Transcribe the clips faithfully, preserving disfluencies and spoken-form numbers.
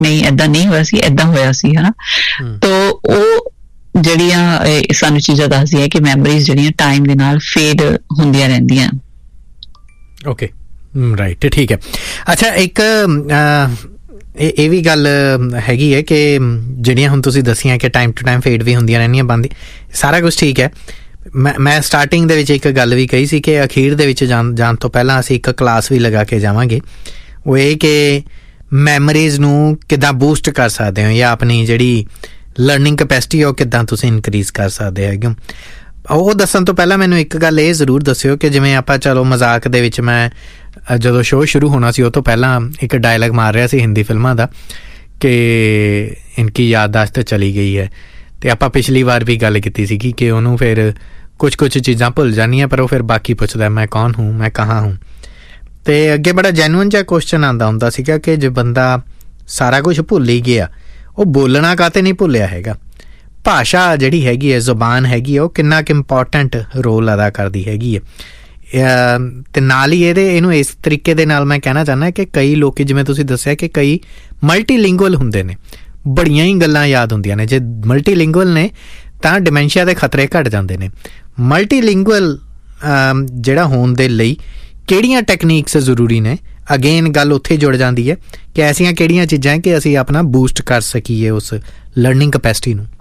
ਨਹੀਂ ਏਦਾਂ ਨਹੀਂ ਹੋਇਆ ਸੀ, ਏਦਾਂ ਹੋਇਆ ਸੀ, ਹਨਾ। ਤੋ ਉਹ ਜਿਹੜੀਆਂ ਸਾਨੂੰ ਚੀਜ਼ਾਂ ਦੱਸਦੀਆਂ ਕਿ ਮੈਮਰੀਜ਼ ਜਿਹੜੀਆਂ ਟਾਈਮ ਦੇ ਨਾਲ ਫੇਡ ਹੁੰਦੀਆਂ ਰਹਿੰਦੀਆਂ। ਓਕੇ, ਰਾਈਟ, ਠੀਕ ਹੈ। ਅੱਛਾ, ਇੱਕ ਇਹ ਇਹ ਵੀ ਗੱਲ ਹੈਗੀ ਹੈ ਕਿ ਜਿਹੜੀਆਂ ਹੁਣ ਤੁਸੀਂ ਦੱਸੀਆਂ ਕਿ ਟਾਈਮ ਟੂ ਟਾਈਮ ਫੇਡ ਵੀ ਹੁੰਦੀਆਂ ਰਹਿੰਦੀਆਂ, ਬੰਦ, ਸਾਰਾ ਕੁਛ ਠੀਕ ਹੈ। ਮੈਂ ਮੈਂ ਸਟਾਰਟਿੰਗ ਦੇ ਵਿੱਚ ਇੱਕ ਗੱਲ ਵੀ ਕਹੀ ਸੀ ਕਿ ਅਖੀਰ ਦੇ ਵਿੱਚ ਜਾਣ ਜਾਣ ਤੋਂ ਪਹਿਲਾਂ ਅਸੀਂ ਇੱਕ ਕਲਾਸ ਵੀ ਲਗਾ ਕੇ ਜਾਵਾਂਗੇ। ਉਹ ਇਹ ਕਿ ਮੈਮਰੀਜ਼ ਨੂੰ ਕਿੱਦਾਂ ਬੂਸਟ ਕਰ ਸਕਦੇ ਹੋ, ਜਾਂ ਆਪਣੀ ਜਿਹੜੀ ਲਰਨਿੰਗ ਕਪੈਸਿਟੀ ਉਹ ਕਿੱਦਾਂ ਤੁਸੀਂ ਇਨਕਰੀਜ਼ ਕਰ ਸਕਦੇ ਹੈਗੇ ਹੋ। ਉਹ ਦੱਸਣ ਤੋਂ ਪਹਿਲਾਂ ਮੈਨੂੰ ਇੱਕ ਗੱਲ ਇਹ ਜ਼ਰੂਰ ਦੱਸਿਓ ਕਿ ਜਿਵੇਂ ਆਪਾਂ ਚਲੋ ਮਜ਼ਾਕ ਦੇ ਵਿੱਚ, ਮੈਂ ਜਦੋਂ ਸ਼ੋਅ ਸ਼ੁਰੂ ਹੋਣਾ ਸੀ ਉਹ ਤੋਂ ਪਹਿਲਾਂ ਇੱਕ ਡਾਇਲੌਗ ਮਾਰ ਰਿਹਾ ਸੀ ਹਿੰਦੀ ਫਿਲਮਾਂ ਦਾ ਕਿ ਇਨਕੀ ਯਾਦਦਾਸ਼ਤ ਚਲੀ ਗਈ ਹੈ, ਅਤੇ ਆਪਾਂ ਪਿਛਲੀ ਵਾਰ ਵੀ ਗੱਲ ਕੀਤੀ ਸੀਗੀ ਕਿ ਉਹਨੂੰ ਫਿਰ ਕੁਛ ਕੁਛ ਚੀਜ਼ਾਂ ਭੁੱਲ ਜਾਂਦੀਆਂ, ਪਰ ਉਹ ਫਿਰ ਬਾਕੀ ਪੁੱਛਦਾ ਮੈਂ ਕੌਣ ਹੂੰ, ਮੈਂ ਕਹਾਂ ਹੂੰ। ਅਤੇ ਅੱਗੇ ਬੜਾ ਜੈਨੂਅਨ ਜਿਹਾ ਕੁਸ਼ਚਨ ਆਉਂਦਾ ਹੁੰਦਾ ਸੀਗਾ ਕਿ ਜੇ ਬੰਦਾ ਸਾਰਾ ਕੁਛ ਭੁੱਲ ਹੀ ਗਿਆ, ਉਹ ਬੋਲਣਾ ਕਾਹਤੇ ਨਹੀਂ ਭੁੱਲਿਆ ਹੈਗਾ। ਭਾਸ਼ਾ ਜਿਹੜੀ ਹੈਗੀ ਹੈ, ਜ਼ੁਬਾਨ ਹੈਗੀ ਹੈ, ਉਹ ਕਿੰਨਾ ਕੁ ਇੰਪੋਰਟੈਂਟ ਰੋਲ ਅਦਾ ਕਰਦੀ ਹੈਗੀ ਹੈ। ਅਤੇ ਨਾਲ ਹੀ ਇਹਦੇ ਇਹਨੂੰ ਇਸ ਤਰੀਕੇ ਦੇ ਨਾਲ ਮੈਂ ਕਹਿਣਾ ਚਾਹੁੰਦਾ ਕਿ ਕਈ ਲੋਕ, ਜਿਵੇਂ ਤੁਸੀਂ ਦੱਸਿਆ ਕਿ ਕਈ ਮਲਟੀਲਿੰਗੁਅਲ ਹੁੰਦੇ ਨੇ, ਬੜੀਆਂ ਹੀ ਗੱਲਾਂ ਯਾਦ ਹੁੰਦੀਆਂ ਨੇ। ਜੇ ਮਲਟੀਲਿੰਗੁਅਲ ਨੇ ਤਾਂ ਡਿਮੈਂਸ਼ੀਆ ਦੇ ਖਤਰੇ ਘੱਟ ਜਾਂਦੇ ਨੇ। ਮਲਟੀਲਿੰਗੁਅਲ ਜਿਹੜਾ ਹੋਣ ਦੇ ਲਈ ਕਿਹੜੀਆਂ ਟੈਕਨੀਕਸ ਜ਼ਰੂਰੀ ਨੇ? ਅਗੇਨ ਗੱਲ ਉੱਥੇ ਜੁੜ ਜਾਂਦੀ ਹੈ ਕਿ ਐਸੀਆਂ ਕਿਹੜੀਆਂ ਚੀਜ਼ਾਂ ਕਿ ਅਸੀਂ ਆਪਣਾ ਬੂਸਟ ਕਰ ਸਕੀਏ ਉਸ ਲਰਨਿੰਗ ਕਪੈਸਿਟੀ ਨੂੰ।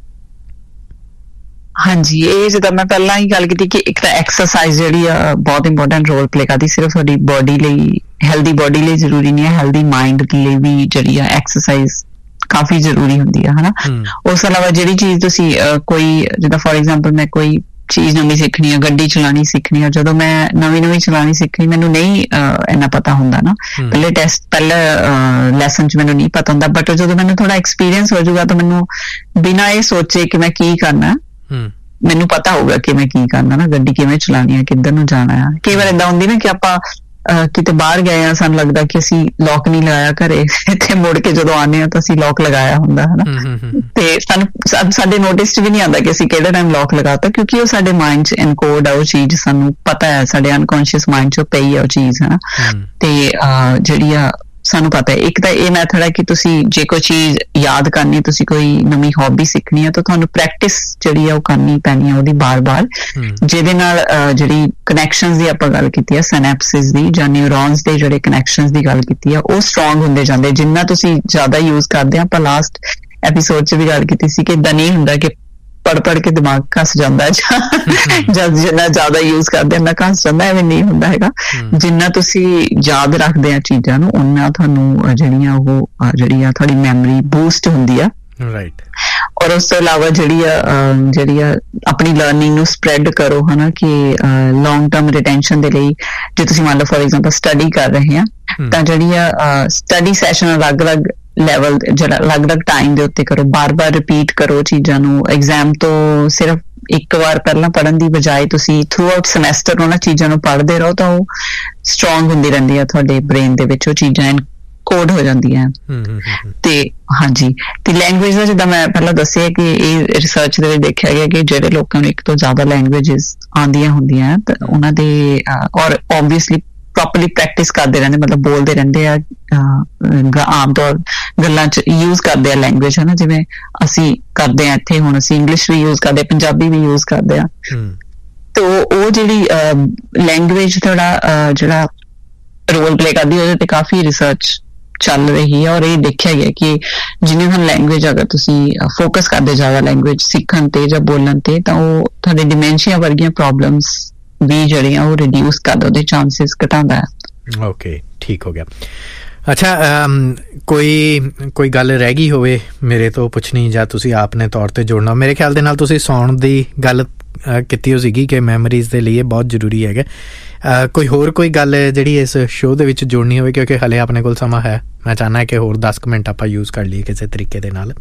ਹਾਂਜੀ, ਇਹ ਜਿੱਦਾਂ ਮੈਂ ਪਹਿਲਾਂ ਹੀ ਗੱਲ ਕੀਤੀ ਕਿ ਇੱਕ ਤਾਂ ਐਕਸਰਸਾਈਜ਼ ਜਿਹੜੀ ਆ ਬਹੁਤ ਇੰਪੋਰਟੈਂਟ ਰੋਲ ਪਲੇ ਕਰਦੀ। ਸਿਰਫ ਤੁਹਾਡੀ ਬੋਡੀ ਲਈ, ਹੈਲਦੀ ਬੋਡੀ ਲਈ ਜ਼ਰੂਰੀ ਨਹੀਂ ਹੈ, ਹੈਲਦੀ ਮਾਈਂਡ ਲਈ ਵੀ ਜਿਹੜੀ ਆ ਐਕਸਰਸਾਈਜ਼ ਕਾਫੀ ਜ਼ਰੂਰੀ ਹੁੰਦੀ ਆ, ਹਨਾ। ਉਸ ਤੋਂ ਇਲਾਵਾ ਜਿਹੜੀ ਚੀਜ਼ ਤੁਸੀਂ ਕੋਈ, ਜਿੱਦਾਂ ਫੋਰ ਐਗਜ਼ਾਮਪਲ ਮੈਂ ਕੋਈ ਚੀਜ਼ ਨਵੀਂ ਸਿੱਖਣੀ ਆ, ਗੱਡੀ ਚਲਾਉਣੀ ਸਿੱਖਣੀ ਆ, ਜਦੋਂ ਮੈਂ ਨਵੀਂ ਨਵੀਂ ਚਲਾਉਣੀ ਸਿੱਖਣੀ, ਮੈਨੂੰ ਨਹੀਂ ਇੰਨਾ ਪਤਾ ਹੁੰਦਾ ਨਾ, ਪਹਿਲੇ ਟੈਸਟ ਪਹਿਲੇ ਲੈਸਨ 'ਚ ਮੈਨੂੰ ਨਹੀਂ ਪਤਾ ਹੁੰਦਾ, ਬਟ ਜਦੋਂ ਮੈਨੂੰ ਥੋੜਾ ਐਕਸਪੀਰੀਅੰਸ ਹੋ ਜਾਊਗਾ ਤਾਂ ਮੈਨੂੰ ਬਿਨਾਂ ਇਹ ਸੋਚੇ ਕਿ ਮੈਂ ਕੀ ਕਰਨਾ, ਮੈਨੂੰ ਪਤਾ ਹੋਊਗਾ ਕਿ ਮੈਂ ਕੀ ਕਰਨਾ ਨਾ, ਗੱਡੀ ਕਿਵੇਂ ਚਲਾਉਣੀ ਆ, ਕਿੱਧਰ ਨੂੰ ਜਾਣਾ ਆ। ਕਈ ਵਾਰ ਏਦਾਂ ਹੁੰਦੀ ਨਾ ਕਿ ਆਪਾਂ ਕਿਤੇ ਬਾਹਰ ਗਏ ਆ, ਸਾਨੂੰ ਲੱਗਦਾ ਕਿ ਅਸੀਂ ਲੌਕ ਨਹੀਂ ਲਗਾਇਆ ਘਰੇ, ਤੇ ਮੁੜ ਕੇ ਜਦੋਂ ਆਉਂਦੇ ਹਾਂ ਤਾਂ ਅਸੀਂ ਲੌਕ ਲਗਾਇਆ ਹੁੰਦਾ, ਹਨਾ। ਤੇ ਸਾਨੂੰ ਸਾਡੇ ਨੋਟਿਸ 'ਚ ਵੀ ਨਹੀਂ ਆਉਂਦਾ ਕਿ ਅਸੀਂ ਕਿਹੜੇ ਟਾਈਮ ਲੌਕ ਲਗਾਤਾ, ਕਿਉਂਕਿ ਉਹ ਸਾਡੇ ਮਾਇੰਡ 'ਚ ਇਨਕੋਡ ਆ, ਉਹ ਚੀਜ਼ ਸਾਨੂੰ ਪਤਾ ਹੈ, ਸਾਡੇ ਅਨਕੌਂਸ਼ੀਅਸ ਮਾਇੰਡ 'ਚ ਪਈ ਆ ਉਹ ਚੀਜ਼, ਹਨਾ। ਤੇ ਜਿਹੜੀ ਆ ਸਾਨੂੰ ਪਤਾ ਹੈ। ਇੱਕ ਤਾਂ ਇਹ ਮੈਥਡ ਹੈ ਕਿ ਤੁਸੀਂ ਜੇ ਕੋਈ ਚੀਜ਼ ਯਾਦ ਕਰਨੀ, ਤੁਸੀਂ ਕੋਈ ਨਵੀਂ ਹੌਬੀ ਸਿੱਖਣੀ ਹੈ ਤਾਂ ਤੁਹਾਨੂੰ ਪ੍ਰੈਕਟਿਸ ਜਿਹੜੀ ਆ ਉਹ ਕਰਨੀ ਪੈਣੀ ਹੈ ਉਹਦੀ ਬਾਰ-ਬਾਰ, ਜਿਹਦੇ ਨਾਲ ਜਿਹੜੀ ਕਨੈਕਸ਼ਨਸ ਦੀ ਆਪਾਂ ਗੱਲ ਕੀਤੀ ਹੈ, ਸਿਨੈਪਸਿਸ ਦੀ ਜਾਂ ਨਿਊਰੋਨਸ ਦੇ ਜਿਹੜੇ ਕਨੈਕਸ਼ਨਸ ਦੀ ਗੱਲ ਕੀਤੀ ਹੈ, ਉਹ ਸਟਰੋਂਗ ਹੁੰਦੇ ਜਾਂਦੇ ਜਿੰਨਾ ਤੁਸੀਂ ਜ਼ਿਆਦਾ ਯੂਜ਼ ਕਰਦੇ ਆ। ਆਪਾਂ ਲਾਸਟ ਐਪੀਸੋਡ 'ਚ ਵੀ ਗੱਲ ਕੀਤੀ ਸੀ ਕਿ ਏਦਾਂ ਨਹੀਂ ਹੁੰਦਾ ਕਿ ਪੜ੍ਹ ਪੜ੍ਹ ਕੇ ਦਿਮਾਗ ਘਸ ਜਾਂਦਾ, ਜਦ ਜਿੰਨਾ ਜ਼ਿਆਦਾ ਯੂਜ਼ ਕਰਦੇ ਇੰਨਾ ਘਸ ਜਾਂਦਾ, ਐਵੇਂ ਨਹੀਂ ਹੁੰਦਾ ਹੈਗਾ। ਜਿੰਨਾ ਤੁਸੀਂ ਯਾਦ ਰੱਖਦੇ ਆ ਚੀਜ਼ਾਂ ਨੂੰ, ਓਨਾ ਤੁਹਾਨੂੰ ਜਿਹੜੀਆਂ ਉਹ ਜਿਹੜੀ ਆ ਤੁਹਾਡੀ ਮੈਮਰੀ ਬੂਸਟ ਹੁੰਦੀ ਆ। ਰਾਈਟ। ਔਰ ਉਸ ਤੋਂ ਇਲਾਵਾ ਜਿਹੜੀ ਆ ਜਿਹੜੀ ਆ ਆਪਣੀ ਲਰਨਿੰਗ ਨੂੰ ਸਪਰੈਡ ਕਰੋ, ਹਨਾ, ਕਿ ਲੌਂਗ ਟਰਮ ਰਿਟੈਂਸ਼ਨ ਦੇ ਲਈ ਜੇ ਤੁਸੀਂ ਮੰਨ ਲਓ ਫੋਰ ਐਗਜ਼ਾਮਪਲ ਸਟੱਡੀ ਕਰ ਰਹੇ ਆ, ਤਾਂ ਜਿਹੜੀ ਆ ਸਟੱਡੀ ਸੈਸ਼ਨ ਅਲੱਗ-ਅਲੱਗ ਲੈਵਲ, ਜਿਹੜਾ ਅਲੱਗ-ਅਲੱਗ ਟਾਈਮ ਦੇ ਉੱਤੇ ਕਰੋ, ਬਾਰ-ਬਾਰ ਰਿਪੀਟ ਕਰੋ ਚੀਜ਼ਾਂ ਨੂੰ। ਐਗਜ਼ਾਮ ਤੋਂ ਸਿਰਫ ਇੱਕ ਵਾਰ ਪਹਿਲਾਂ ਪੜ੍ਹਨ ਦੀ ਬਜਾਏ ਤੁਸੀਂ ਥਰੂ ਆਊਟ ਸਮੈਸਟਰ ਉਹਨਾਂ ਚੀਜ਼ਾਂ ਨੂੰ ਪੜ੍ਹਦੇ ਰਹੋ, ਤਾਂ ਉਹ ਸਟਰੋਂਗ ਹੁੰਦੀ ਰਹਿੰਦੀ ਆ ਤੁਹਾਡੇ ਬ੍ਰੇਨ ਦੇ ਵਿੱਚ, ਉਹ ਚੀਜ਼ਾਂ ਕੋਡ ਹੋ ਜਾਂਦੀਆਂ। ਤੇ ਹਾਂਜੀ, ਤੇ ਲੈਂਗੁਏਜ ਦਾ ਜਿੱਦਾਂ ਮੈਂ ਪਹਿਲਾਂ ਦੱਸਿਆ ਕਿ ਇਹ ਰਿਸਰਚ ਦੇ ਵਿੱਚ ਦੇਖਿਆ ਗਿਆ ਕਿ ਜਿਹੜੇ ਲੋਕਾਂ ਨੂੰ ਇੱਕ ਤੋਂ ਜ਼ਿਆਦਾ ਲੈਂਗੁਏਜਿਸ ਆਉਂਦੀਆਂ ਹੁੰਦੀਆਂ ਤਾਂ ਉਹਨਾਂ ਦੇ, ਔਰ ਓਬਵੀਅਸਲੀ ਪ੍ਰੋਪਰਲੀ ਪ੍ਰੈਕਟਿਸ ਕਰਦੇ ਰਹਿੰਦੇ, ਮਤਲਬ ਬੋਲਦੇ ਰਹਿੰਦੇ ਆ, ਆਮ ਤੌਰ ਗੱਲਾਂ 'ਚ ਯੂਜ਼ ਕਰਦੇ ਆ ਲੈਂਗੁਏਜ, ਹੈ ਨਾ, ਜਿਵੇਂ ਅਸੀਂ ਕਰਦੇ ਆ ਇੱਥੇ, ਹੁਣ ਅਸੀਂ ਇੰਗਲਿਸ਼ ਵੀ ਯੂਜ਼ ਕਰਦੇ, ਪੰਜਾਬੀ ਵੀ ਯੂਜ਼ ਕਰਦੇ ਆ। ਤੇ ਉਹ ਜਿਹੜੀ ਲੈਂਗੁਏਜ ਥੋੜਾ ਜਿਹੜਾ ਰੋਲ ਪਲੇ ਕਰਦੀ, ਉਹਦੇ ਤੇ ਕਾਫੀ ਰਿਸਰਚ ਚੱਲ ਰਹੀ ਹੈ, ਔਰ ਇਹ ਦੇਖਿਆ ਗਿਆ ਕਿ ਜਿੰਨੀ ਹੁਣ ਲੈਂਗੁਏਜ ਅਗਰ ਤੁਸੀਂ ਫੋਕਸ ਕਰਦੇ ਜ਼ਿਆਦਾ ਲੈਂਗੁਏਜ ਸਿੱਖਣ ਤੇ ਜਾਂ ਬੋਲਣ ਤੇ, ਤਾਂ ਉਹ ਤੁਹਾਡੇ ਡਿਮੈਂਸ਼ੀਆ ਵਰਗੀਆਂ ਪ੍ਰੋਬਲਮਸ ਵੀ ਜਿਹੜੀਆਂ ਉਹ ਰਿਡਿਊਸ ਕਰਦਾ, ਉਹਦੇ ਚਾਂਸਿਸ ਘਟਾਉਂਦਾ ਹੈ। ਓਕੇ, ਠੀਕ ਹੋ ਗਿਆ। ਅੱਛਾ, ਕੋਈ ਕੋਈ ਗੱਲ ਰਹਿ ਗਈ ਹੋਵੇ ਮੇਰੇ ਤੋਂ ਪੁੱਛਣੀ, ਜਾਂ ਤੁਸੀਂ ਆਪਣੇ ਤੌਰ 'ਤੇ ਜੋੜਨਾ? ਮੇਰੇ ਖਿਆਲ ਦੇ ਨਾਲ ਤੁਸੀਂ ਸੌਣ ਦੀ ਗੱਲ ਕੀਤੀ ਹੋ ਸੀਗੀ ਕਿ ਮੈਮਰੀਜ਼ ਦੇ ਲਈ ਬਹੁਤ ਜ਼ਰੂਰੀ ਹੈਗਾ। ਕੋਈ ਹੋਰ ਕੋਈ ਗੱਲ ਜਿਹੜੀ ਇਸ ਸ਼ੋਅ ਦੇ ਵਿੱਚ ਜੋੜਨੀ ਹੋਵੇ, ਕਿਉਂਕਿ ਹਾਲੇ ਆਪਣੇ ਕੋਲ ਸਮਾਂ ਹੈ, ਮੈਂ ਚਾਹੁੰਦਾ ਕਿ ਹੋਰ ਦਸ ਕੁ ਮਿੰਟ ਆਪਾਂ ਯੂਜ਼ ਕਰ ਲਈਏ ਕਿਸੇ ਤਰੀਕੇ ਦੇ ਨਾਲ।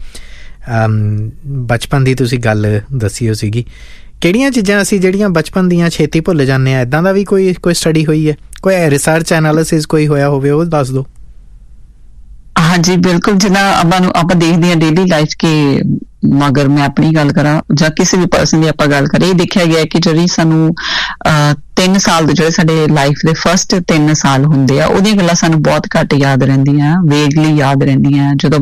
ਬਚਪਨ ਦੀ ਤੁਸੀਂ ਗੱਲ ਦੱਸੀ ਹੋ ਸੀਗੀ, ਕਿਹੜੀਆਂ ਚੀਜ਼ਾਂ ਅਸੀਂ ਜਿਹੜੀਆਂ ਬਚਪਨ ਦੀਆਂ ਛੇਤੀ ਭੁੱਲ ਜਾਂਦੇ ਹਾਂ, ਇੱਦਾਂ ਦਾ ਵੀ ਕੋਈ ਕੋਈ ਸਟੱਡੀ ਹੋਈ ਹੈ, ਕੋਈ ਰਿਸਰਚ ਐਨਾਲਿਸਿਸ ਕੋਈ ਹੋਇਆ ਹੋਵੇ, ਉਹ ਦੱਸ ਦਿਓ। ਹਾਂਜੀ ਬਿਲਕੁਲ, ਜਿੱਦਾਂ ਆਪਾਂ ਨੂੰ ਆਪਾਂ ਦੇਖਦੇ ਹਾਂ ਡੇਲੀ ਲਾਈਫ ਕਿ ਮਗਰ ਮੈਂ ਆਪਣੀ ਗੱਲ ਕਰਾਂ ਜਾਂ ਕਿਸੇ ਵੀ ਪਰਸਨ ਦੀ ਆਪਾਂ ਗੱਲ ਕਰੀਏ, ਇਹ ਦੇਖਿਆ ਗਿਆ ਕਿ ਜਿਹੜੀ ਸਾਨੂੰ ਅਹ ਤਿੰਨ ਸਾਲ ਦੇ ਜਿਹੜੇ ਸਾਡੇ ਲਾਈਫ ਦੇ ਫਸਟ ਤਿੰਨ ਸਾਲ ਹੁੰਦੇ ਆ ਉਹਦੀਆਂ ਗੱਲਾਂ ਸਾਨੂੰ ਬਹੁਤ ਘੱਟ ਯਾਦ ਰਹਿੰਦੀਆਂ, ਵੇਗਲੀ ਯਾਦ ਰਹਿੰਦੀਆਂ। ਜਦੋਂ